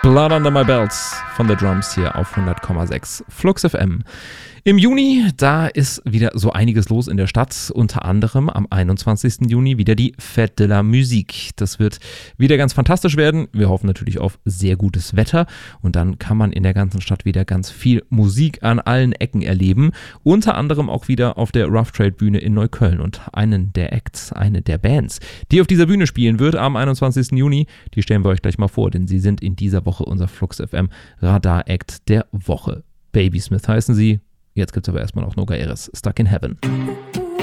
Blood Under My Belt von The Drums hier auf 100,6 Flux FM. Im Juni, da ist wieder so einiges los in der Stadt, unter anderem am 21. Juni wieder die Fête de la Musique. Das wird wieder ganz fantastisch werden. Wir hoffen natürlich auf sehr gutes Wetter und dann kann man in der ganzen Stadt wieder ganz viel Musik an allen Ecken erleben. Unter anderem auch wieder auf der Rough Trade Bühne in Neukölln und einen der Acts, eine der Bands, die auf dieser Bühne spielen wird am 21. Juni, die stellen wir euch gleich mal vor, denn sie sind in dieser Woche unser Flux FM Radar Act der Woche. Babysmith heißen sie. Jetzt gibt's aber erstmal noch Noga Eres, Stuck in Heaven.